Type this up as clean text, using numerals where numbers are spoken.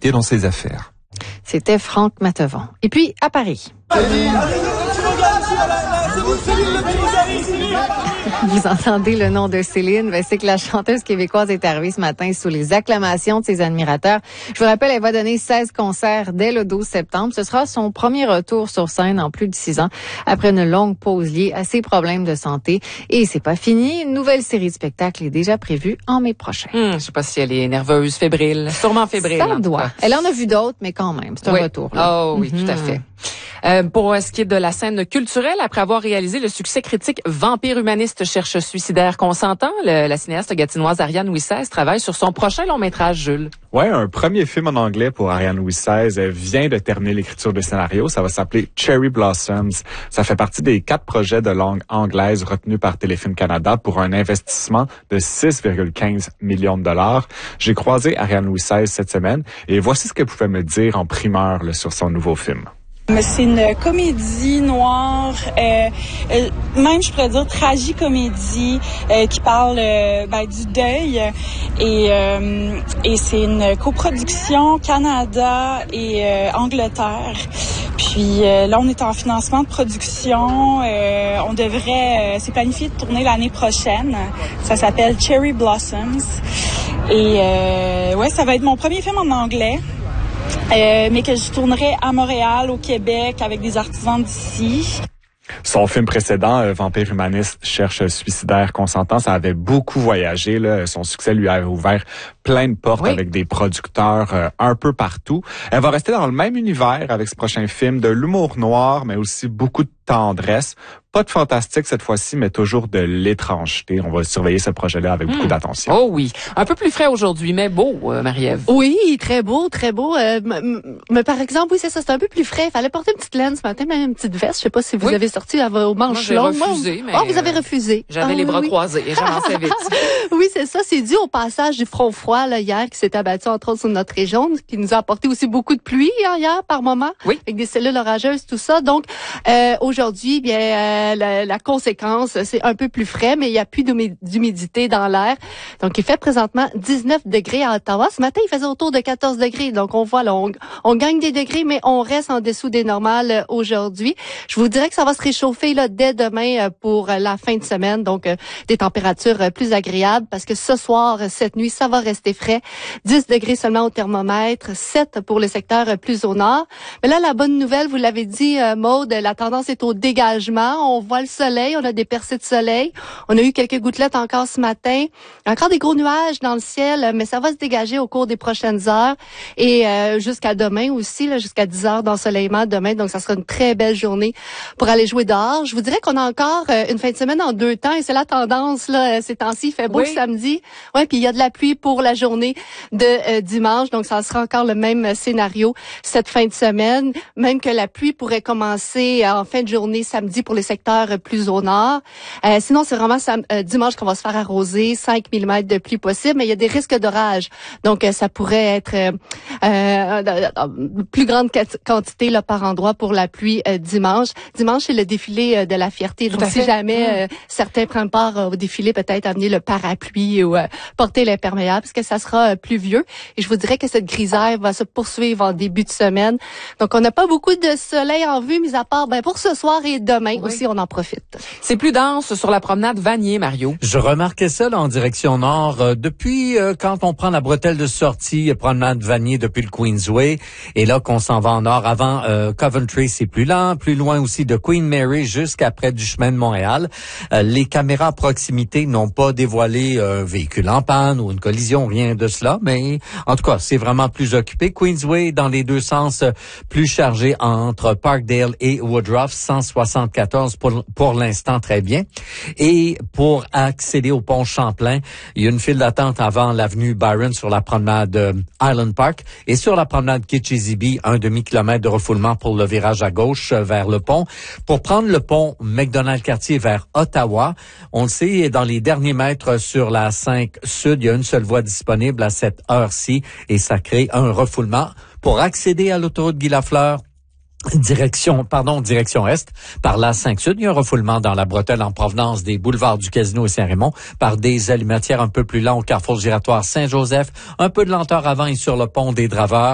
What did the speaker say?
impliqué dans ces affaires. C'était Franck Matevon. Et puis, à Paris. Vous entendez le nom de Céline. C'est que la chanteuse québécoise est arrivée ce matin sous les acclamations de ses admirateurs. Je vous rappelle, elle va donner 16 concerts dès le 12 septembre. Ce sera son premier retour sur scène en plus de 6 ans après une longue pause liée à ses problèmes de santé. Et c'est pas fini. Une nouvelle série de spectacles est déjà prévue en mai prochain. Je sais pas si elle est nerveuse, fébrile. Sûrement fébrile. Ça doit. Elle en a vu d'autres, mais quand même, c'est un retour. Là. Oh oui, tout à fait. Pour ce qui est de la scène culturelle, après avoir réalisé le succès critique Vampire humaniste cherche suicidaire consentant, la cinéaste gatinoise Ariane Wissez travaille sur son prochain long-métrage, Jules. Ouais, un premier film en anglais pour Ariane Wissez. Elle vient de terminer l'écriture de scénario. Ça va s'appeler Cherry Blossoms. Ça fait partie des 4 projets de langue anglaise retenus par Téléfilm Canada pour un investissement de 6,15 millions de dollars. J'ai croisé Ariane Wissez cette semaine et voici ce qu'elle pouvait me dire en primeur sur son nouveau film. Mais c'est une comédie noire, même je pourrais dire tragicomédie, qui parle du deuil et c'est une coproduction Canada et Angleterre. Puis là on est en financement de production, on devrait c'est planifié de tourner l'année prochaine. Ça s'appelle Cherry Blossoms et ça va être mon premier film en anglais. Mais que je tournerai à Montréal, au Québec, avec des artisans d'ici. Son film précédent, Vampire humaniste cherche suicidaire consentant, ça avait beaucoup voyagé. Là. Son succès lui a ouvert plein de portes avec des producteurs un peu partout. Elle va rester dans le même univers avec ce prochain film de l'humour noir, mais aussi beaucoup de tendresse. Pas de fantastique cette fois-ci, mais toujours de l'étrangeté. On va surveiller ce projet-là avec beaucoup d'attention. Oh oui. Un peu plus frais aujourd'hui, mais beau, Marie-Ève. Oui, très beau, très beau. Mais par exemple, oui, c'est ça, c'est un peu plus frais. Il fallait porter une petite laine ce matin, même une petite veste. Je sais pas si vous avez sorti aux manches longues. Moi, j'ai refusé. Vous avez refusé. J'avais les bras croisés et j'avançais vite. Oui, c'est ça. C'est dû au passage du front froid là, hier qui s'est abattu entre autres sur notre région, qui nous a apporté aussi beaucoup de pluie hier par moment, avec des cellules orageuses, tout ça. Donc, aujourd'hui, la conséquence, c'est un peu plus frais, mais il y a plus d'humidité dans l'air. Donc, il fait présentement 19 degrés à Ottawa. Ce matin, il faisait autour de 14 degrés. Donc, on voit, là, on gagne des degrés, mais on reste en dessous des normales aujourd'hui. Je vous dirais que ça va se réchauffer là dès demain pour la fin de semaine. Donc, des températures plus agréables parce que ce soir, cette nuit, ça va rester frais. 10 degrés seulement au thermomètre, 7 pour le secteur plus au nord. Mais là, la bonne nouvelle, vous l'avez dit, Maude, la tendance est au dégagement. On voit le soleil, on a des percées de soleil. On a eu quelques gouttelettes encore ce matin. Encore des gros nuages dans le ciel, mais ça va se dégager au cours des prochaines heures. Et jusqu'à demain aussi, là, jusqu'à 10 heures d'ensoleillement demain. Donc, ça sera une très belle journée pour aller jouer dehors. Je vous dirais qu'on a encore une fin de semaine en 2 temps. Et c'est la tendance, là, ces temps-ci. Il fait beau le samedi. Ouais, puis il y a de la pluie pour la journée de dimanche. Donc, ça sera encore le même scénario cette fin de semaine. Même que la pluie pourrait commencer en fin de journée samedi pour les secteurs plus au nord. Sinon, c'est vraiment dimanche qu'on va se faire arroser, 5 mm de pluie possible, mais il y a des risques d'orage. Donc, ça pourrait être plus grande quantité là, par endroit pour la pluie dimanche. Dimanche, c'est le défilé de la fierté. Donc, si jamais certains prennent part au défilé, peut-être amener le parapluie ou porter l'imperméable, parce que ça sera pluvieux. Et je vous dirais que cette grisaille va se poursuivre en début de semaine. Donc, on n'a pas beaucoup de soleil en vue, mis à part pour ce soir et demain aussi, on en profite. C'est plus dense sur la promenade Vanier, Mario. Je remarquais ça là, en direction nord. Depuis quand on prend la bretelle de sortie, promenade Vanier depuis le Queensway, et là qu'on s'en va en nord, avant Coventry, c'est plus lent. Plus loin aussi de Queen Mary jusqu'à près du chemin de Montréal. Les caméras à proximité n'ont pas dévoilé un véhicule en panne ou une collision, rien de cela, mais en tout cas, c'est vraiment plus occupé. Queensway, dans les deux sens, plus chargé entre Parkdale et Woodruff, 174 pour l'instant, très bien. Et pour accéder au pont Champlain, il y a une file d'attente avant l'avenue Byron sur la promenade Island Park et sur la promenade Kitchissippi, un demi-kilomètre de refoulement pour le virage à gauche vers le pont. Pour prendre le pont McDonald-Cartier vers Ottawa, on le sait, dans les derniers mètres sur la 5 Sud, il y a une seule voie disponible à cette heure-ci et ça crée un refoulement. Pour accéder à l'autoroute Guy-Lafleur, direction est, par la 5 Sud, il y a un refoulement dans la bretelle en provenance des boulevards du Casino et Saint-Raymond par des allumetières un peu plus lents au carrefour giratoire Saint-Joseph, un peu de lenteur avant et sur le pont des Draveurs.